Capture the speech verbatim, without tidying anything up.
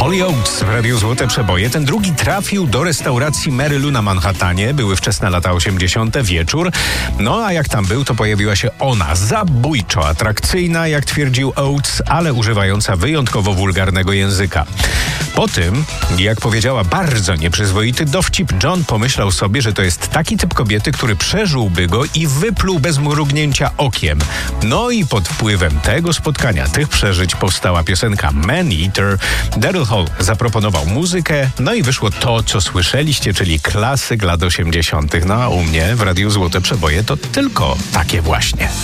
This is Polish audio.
Holly Oates w Radiu Złote Przeboje. Ten drugi trafił do restauracji Mary Lou na Manhattanie. Były wczesne lata osiemdziesiąte, wieczór. No a jak tam był, to pojawiła się ona, zabójczo atrakcyjna, jak twierdził Oates, ale używająca wyjątkowo wulgarnego języka. Po tym, jak powiedziała bardzo nieprzyzwoity dowcip, John pomyślał sobie, że to jest taki typ kobiety, który przeżyłby go i wypluł bez mrugnięcia okiem. No i pod wpływem tego spotkania, tych przeżyć powstała piosenka Man Eater. Daryl Hall zaproponował muzykę, no i wyszło to, co słyszeliście, czyli klasyk lat osiemdziesiątych. No a u mnie w Radiu Złote Przeboje to tylko takie właśnie.